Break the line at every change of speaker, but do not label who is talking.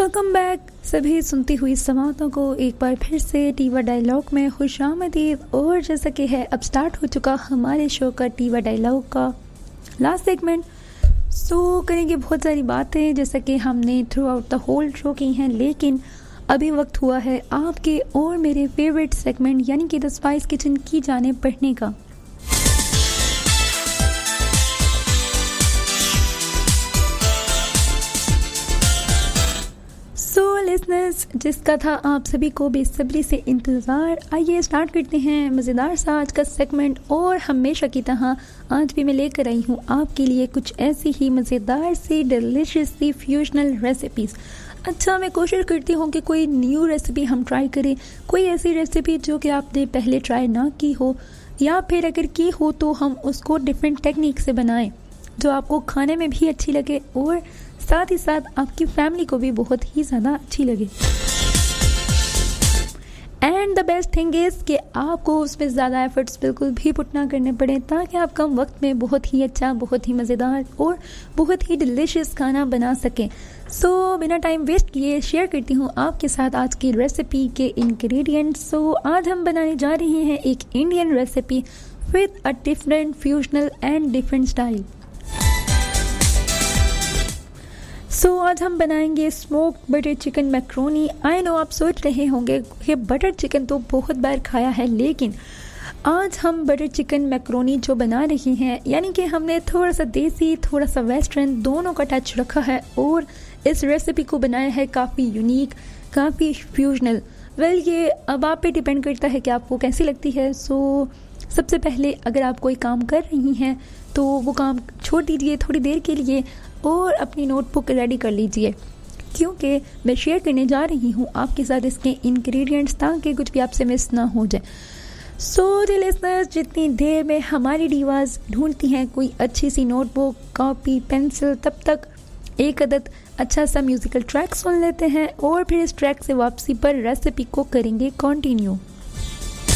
Welcome back सभी सुनती हुई समातों को एक बार फिर से टीवा डायलॉग में खुशामदीद। और जैसा कि है अब स्टार्ट हो चुका हमारे शो का टीवा डायलॉग का लास्ट सेगमेंट। सो करेंगे बहुत सारी बातें जैसा कि हमने through out the whole show की हैं, लेकिन अभी वक्त हुआ है आपके और मेरे फेवरेट सेगमेंट यानी कि द स्पाइस किचन की जाने पढ़ने का। लिसनर्स, जिसका था आप सभी को बेसब्री से इंतज़ार, आइए स्टार्ट करते हैं मज़ेदार सा आज का सेगमेंट। और हमेशा की तरह आज भी मैं लेकर आई हूँ आपके लिए कुछ ऐसी ही मज़ेदार सी डिलीशियस सी फ्यूजनल रेसिपीज़। अच्छा, मैं कोशिश करती हूँ कि कोई न्यू रेसिपी हम ट्राई करें, कोई ऐसी रेसिपी जो कि आपने पहले ट्राई ना की हो, या फिर अगर की हो तो हम उसको डिफरेंट टेक्निक से बनाएं जो आपको खाने में भी अच्छी लगे और साथ ही साथ आपकी फैमिली को भी बहुत ही ज़्यादा अच्छी लगे। And the best thing is कि आपको उसमें ज़्यादा एफर्ट्स बिल्कुल भी पुट ना करने पड़े, ताकि आप कम वक्त में बहुत ही अच्छा, बहुत ही मज़ेदार और बहुत ही डिलीशियस खाना बना सकें। सो बिना टाइम वेस्ट किए शेयर करती हूँ आपके साथ आज की रेसिपी के इंग्रेडिएंट्स। सो आज हम बनाने जा रहे हैं एक Indian recipe with a different फ्यूजनल and different style. सो आज हम बनाएंगे smoked butter chicken macaroni. I know आप सोच रहे होंगे कि बटर चिकन तो बहुत बार खाया है, लेकिन आज हम बटर चिकन मैक्रोनी जो बना रहे हैं, यानी कि हमने थोड़ा सा देसी थोड़ा सा वेस्टर्न दोनों का टच रखा है और इस रेसिपी को बनाया है काफ़ी यूनिक, काफ़ी फ्यूजनल। वेल, ये अब आप पे डिपेंड करता है कि आपको कैसी लगती है। सो सबसे पहले अगर आप कोई काम कर रही हैं तो वो काम छोड़ दीजिए थोड़ी देर के लिए और अपनी नोटबुक रेडी कर लीजिए, क्योंकि मैं शेयर करने जा रही हूँ आपके साथ इसके इंग्रेडिएंट्स, ताकि कुछ भी आपसे मिस ना हो जाए। सो लिसनर्स, जितनी देर में हमारी डीवाज ढूंढती हैं कोई अच्छी सी नोटबुक, कॉपी, पेंसिल, तब तक एक अदद अच्छा सा म्यूजिकल ट्रैक सुन लेते हैं और फिर इस ट्रैक से वापसी पर रेसिपी को करेंगे कंटिन्यू।